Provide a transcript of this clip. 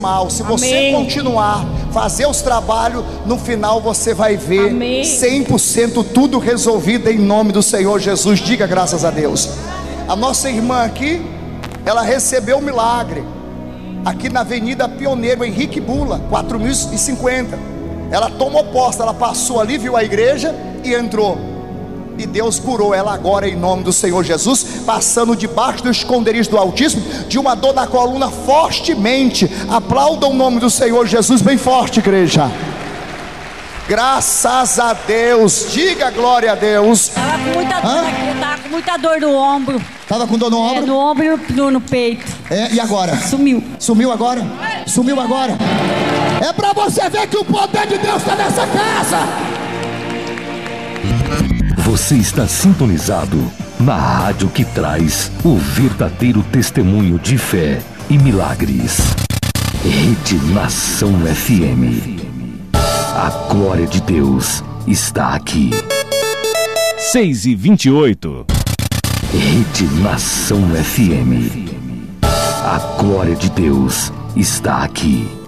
Se você continuar, fazer os trabalhos, no final você vai ver 100% tudo resolvido em nome do Senhor Jesus. Diga graças a Deus. A nossa irmã aqui, ela recebeu um milagre aqui na Avenida Pioneiro Henrique Bula, 4050. Ela tomou posse, ela passou ali, viu a igreja e entrou. E Deus curou ela agora em nome do Senhor Jesus, passando debaixo do esconderijo do Altíssimo, de uma dor na coluna fortemente. Aplauda o nome do Senhor Jesus bem forte, igreja. Graças a Deus, diga glória a Deus. Estava com muita dor aqui, estava com muita dor no ombro. Estava com dor no ombro? No ombro e no peito. E agora? Sumiu. Sumiu agora? Sumiu agora? É para você ver que o poder de Deus está nessa casa. Você está sintonizado na rádio que traz o verdadeiro testemunho de fé e milagres. Rede Nação FM. A glória de Deus está aqui. 6h28. Rede Nação FM. A glória de Deus está aqui.